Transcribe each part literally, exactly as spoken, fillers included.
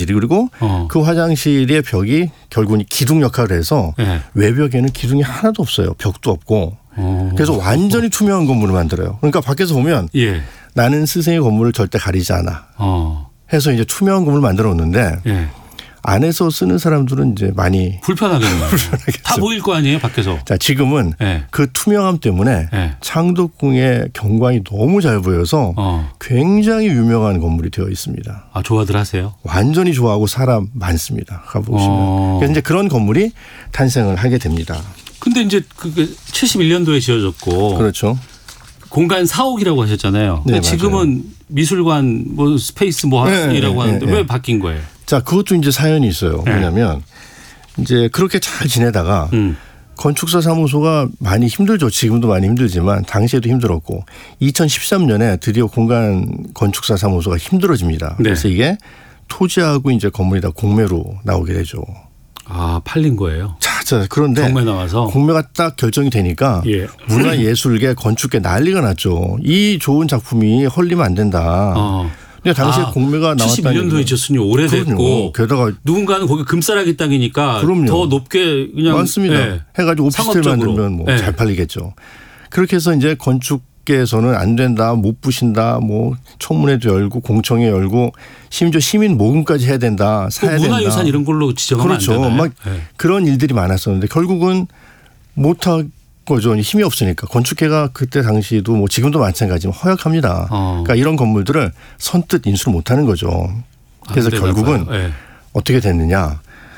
화장실이 그리고 어. 그 화장실의 벽이 결국은 기둥 역할을 해서 네. 외벽에는 기둥이 하나도 없어요. 벽도 없고. 어. 그래서 완전히 투명한 건물을 만들어요. 그러니까 밖에서 보면 예. 나는 스승의 건물을 절대 가리지 않아. 어. 해서 이제 투명한 건물을 만들어 놓는데 예. 안에서 쓰는 사람들은 이제 많이 불편하겠네요. 다 보일 거 아니에요, 밖에서. 자, 지금은 네. 그 투명함 때문에 네. 창덕궁의 경관이 너무 잘 보여서 어. 굉장히 유명한 건물이 되어 있습니다. 아, 좋아들 하세요? 완전히 좋아하고 사람 많습니다. 가보시면. 어. 그래서 이제 그런 건물이 탄생을 하게 됩니다. 근데 이제 그게 칠십일 년도에 지어졌고. 그렇죠. 공간 사옥이라고 하셨잖아요. 네, 지금은 맞아요. 미술관 뭐 스페이스 뭐 이라고 네, 하는데 네, 왜 네. 바뀐 거예요? 자, 그것도 이제 사연이 있어요. 네. 왜냐하면 이제 그렇게 잘 지내다가 음. 건축사 사무소가 많이 힘들죠. 지금도 많이 힘들지만 당시에도 힘들었고 이천십삼 년에 드디어 공간 건축사 사무소가 힘들어집니다. 네. 그래서 이게 토지하고 이제 건물이 다 공매로 나오게 되죠. 아, 팔린 거예요? 자, 자 그런데 경매 나와서 공매가 딱 결정이 되니까 예. 문화예술계 건축계 난리가 났죠. 이 좋은 작품이 헐리면 안 된다. 어. 근데 당시에 아, 공매가 나왔다니. 칠십일 년도에 지었으니 오래됐고. 게다가 누군가는 거기 금싸라기 땅이니까 그럼요. 더 높게 그냥. 맞습니다. 네. 해가지고 오피스텔 만들면 뭐 잘 네. 팔리겠죠. 그렇게 해서 이제 건축계에서는 안 된다, 못 부신다, 뭐 청문회도 열고 공청회 열고 심지어 시민 모금까지 해야 된다, 사야 된다. 문화유산 이런 걸로 지정하면 그렇죠. 안 되나요? 막 네. 그런 일들이 많았었는데 결국은 못하. 거죠. 힘이 없으니까. 건축계가 그때 당시도 뭐 지금도 마찬가지지만 허약합니다. 어. 그러니까 이런 건물들을 선뜻 인수를 못하는 거죠. 그래서 아, 결국은 네. 어떻게 됐느냐.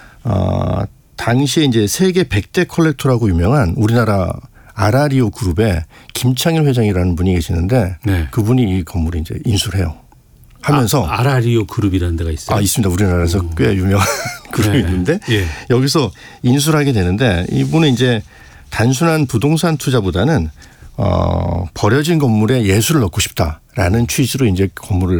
어, 당시에 이제 세계 백 대 컬렉터라고 유명한 우리나라 아라리오 그룹의 김창일 회장이라는 분이 계시는데 네. 그분이 이 건물을 이제 인수를 해요. 하면서 아, 아라리오 그룹이라는 데가 있어요. 아, 있습니다. 우리나라에서 음. 꽤 유명한 그룹이 네. 있는데 예. 여기서 인수를 하게 되는데 이분은 이제 단순한 부동산 투자보다는 어, 버려진 건물에 예술을 넣고 싶다라는 취지로 이제 건물을